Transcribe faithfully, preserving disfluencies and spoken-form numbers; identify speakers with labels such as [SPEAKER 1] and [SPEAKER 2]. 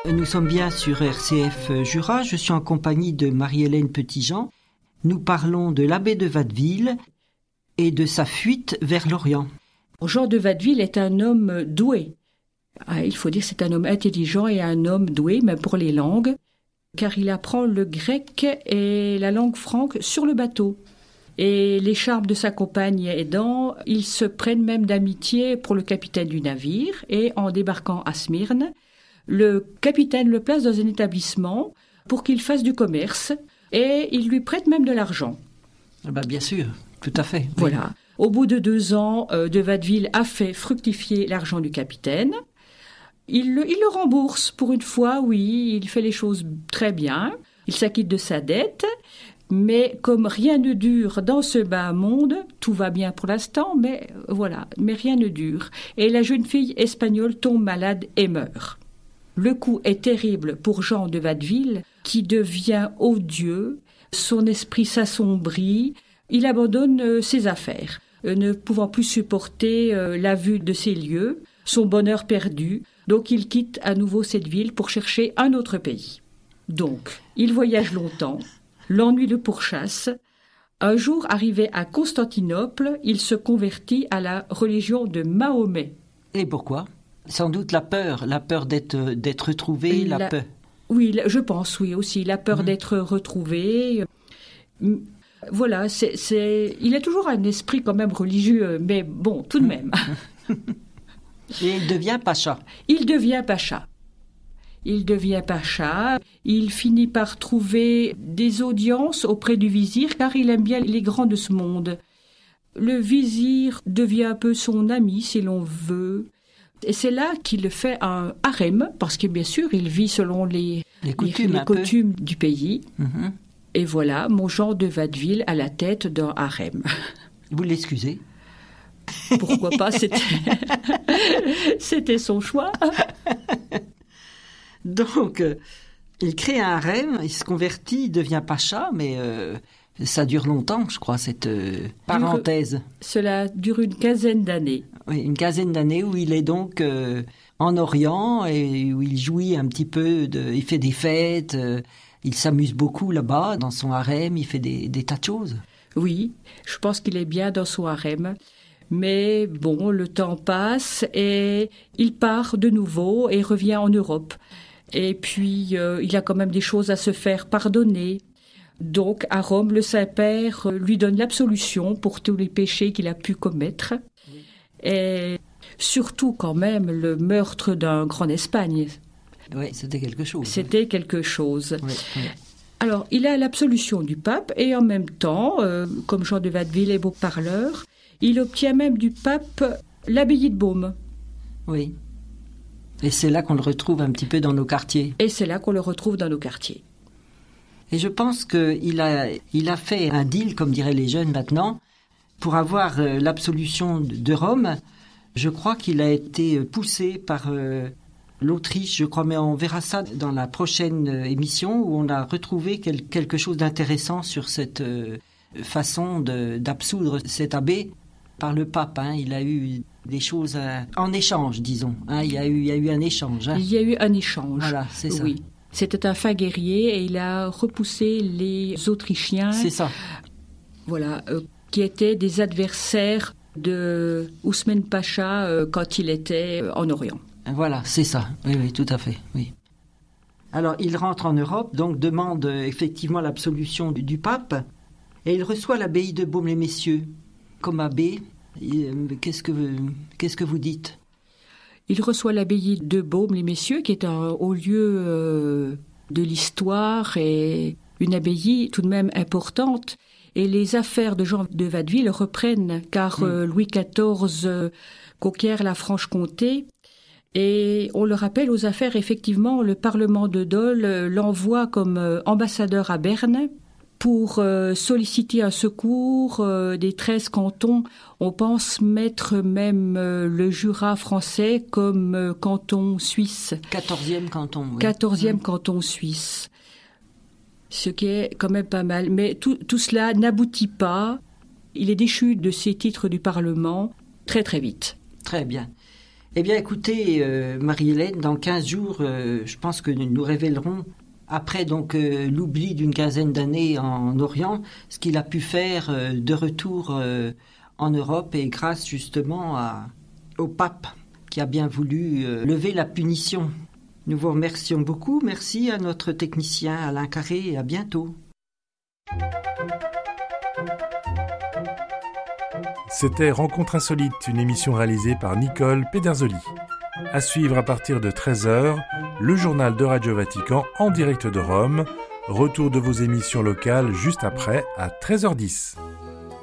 [SPEAKER 1] Nous sommes bien sur R C F Jura. Je suis en compagnie de Marie-Hélène Petitjean. Nous parlons de l'abbé de Watteville et de sa fuite vers l'Orient.
[SPEAKER 2] Jean de Watteville est un homme doué. Ah, il faut dire que c'est un homme intelligent et un homme doué, même pour les langues, car il apprend le grec et la langue franque sur le bateau. Et les charmes de sa compagne aidant, ils se prennent même d'amitié pour le capitaine du navire, et en débarquant à Smyrne, le capitaine le place dans un établissement pour qu'il fasse du commerce, et il lui prête même de l'argent.
[SPEAKER 1] Ah bah bien sûr, tout à fait. Oui.
[SPEAKER 2] Voilà. Au bout de deux ans, euh, de Watteville a fait fructifier l'argent du capitaine. Il le, il le rembourse pour une fois, oui, il fait les choses très bien. Il s'acquitte de sa dette, mais comme rien ne dure dans ce bas monde, tout va bien pour l'instant, mais voilà, mais rien ne dure. Et la jeune fille espagnole tombe malade et meurt. Le coup est terrible pour Jean de Watteville, qui devient odieux, son esprit s'assombrit, il abandonne euh, ses affaires, euh, ne pouvant plus supporter euh, la vue de ces lieux, son bonheur perdu, donc il quitte à nouveau cette ville pour chercher un autre pays. Donc, il voyage longtemps, l'ennui le pourchasse. Un jour, arrivé à Constantinople, il se convertit à la religion de Mahomet.
[SPEAKER 1] Et pourquoi ? Sans doute la peur, la peur d'être, d'être retrouvé, la, la peur.
[SPEAKER 2] Oui, je pense, oui, aussi, la peur mmh. d'être retrouvé. Voilà, c'est, c'est, il a toujours un esprit quand même religieux, mais bon, tout de même.
[SPEAKER 1] Et il devient pacha.
[SPEAKER 2] Il devient pacha. Il devient pacha. Il finit par trouver des audiences auprès du vizir, car il aime bien les grands de ce monde. Le vizir devient un peu son ami, si l'on veut. Et c'est là qu'il fait un harem, parce que bien sûr, il vit selon les,
[SPEAKER 1] les coutumes,
[SPEAKER 2] les, les coutumes du pays.
[SPEAKER 1] Mm-hmm.
[SPEAKER 2] Et voilà, mon Jean de Watteville à la tête d'un harem.
[SPEAKER 1] Vous l'excusez ?
[SPEAKER 2] Pourquoi pas, c'était... c'était son choix.
[SPEAKER 1] Donc, euh, il crée un harem, il se convertit, il devient pacha, mais euh, ça dure longtemps, je crois, cette euh, parenthèse.
[SPEAKER 2] Dure, cela dure une quinzaine d'années.
[SPEAKER 1] Oui, une quinzaine d'années où il est donc euh, en Orient et où il jouit un petit peu, de, il fait des fêtes, euh, il s'amuse beaucoup là-bas, dans son harem, il fait des, des tas de choses.
[SPEAKER 2] Oui, je pense qu'il est bien dans son harem. Mais bon, le temps passe et il part de nouveau et revient en Europe. Et puis, euh, il a quand même des choses à se faire pardonner. Donc, à Rome, le Saint-Père lui donne l'absolution pour tous les péchés qu'il a pu commettre. Oui. Et surtout, quand même, le meurtre d'un grand d'Espagne.
[SPEAKER 1] Oui, c'était quelque chose.
[SPEAKER 2] C'était oui. quelque chose.
[SPEAKER 1] Oui, oui.
[SPEAKER 2] Alors, il a l'absolution du pape et en même temps, euh, comme Jean de Watteville est beau parleur, il obtient même du pape l'abbaye de Beaume.
[SPEAKER 1] Oui. Et c'est là qu'on le retrouve un petit peu dans nos quartiers.
[SPEAKER 2] Et c'est là qu'on le retrouve dans nos quartiers.
[SPEAKER 1] Et je pense qu'il a, il a fait un deal, comme diraient les jeunes maintenant, pour avoir euh, l'absolution de Rome. Je crois qu'il a été poussé par euh, l'Autriche, je crois, mais on verra ça dans la prochaine émission où on a retrouvé quel, quelque chose d'intéressant sur cette euh, façon de, d'absoudre cet abbé. Par le pape, hein, il a eu des choses euh, en échange, disons. Hein, il y a eu, il y a eu un échange. Hein.
[SPEAKER 2] Il y a eu un échange.
[SPEAKER 1] Voilà, c'est ça.
[SPEAKER 2] Oui. C'était un fin guerrier et il a repoussé les Autrichiens.
[SPEAKER 1] C'est ça.
[SPEAKER 2] Voilà, euh, qui étaient des adversaires de Ousmane Pacha euh, quand il était euh, en Orient.
[SPEAKER 1] Voilà, c'est ça. Oui, oui, tout à fait. Oui. Alors, il rentre en Europe, donc demande euh, effectivement l'absolution du, du pape, et il reçoit l'abbaye de Baume-les-Messieurs. Comme abbé, qu'est-ce que, qu'est-ce que vous dites ?
[SPEAKER 2] Il reçoit l'abbaye de Baume-les-Messieurs, qui est un haut lieu euh, de l'histoire et une abbaye tout de même importante. Et les affaires de Jean de Watteville reprennent, car mmh. euh, Louis quatorze euh, conquiert la Franche-Comté. Et on le rappelle aux affaires, effectivement, le Parlement de Dole euh, l'envoie comme euh, ambassadeur à Berne, pour euh, solliciter un secours euh, des treize cantons. On pense mettre même euh, le Jura français comme euh, canton suisse.
[SPEAKER 1] Quatorzième canton, oui.
[SPEAKER 2] Quatorzième
[SPEAKER 1] mmh.
[SPEAKER 2] canton suisse. Ce qui est quand même pas mal. Mais tout, tout cela n'aboutit pas. Il est déchu de ses titres du Parlement très très vite.
[SPEAKER 1] Très bien. Eh bien, écoutez, euh, Marie-Hélène, dans quinze jours, euh, je pense que nous révélerons, après donc euh, l'oubli d'une quinzaine d'années en Orient, ce qu'il a pu faire euh, de retour euh, en Europe et grâce justement à, au pape qui a bien voulu euh, lever la punition. Nous vous remercions beaucoup. Merci à notre technicien Alain Carré et à bientôt.
[SPEAKER 3] C'était Rencontre insolite, une émission réalisée par Nicole Pederzoli. À suivre à partir de treize heures, le journal de Radio Vatican en direct de Rome. Retour de vos émissions locales juste après à treize heures dix.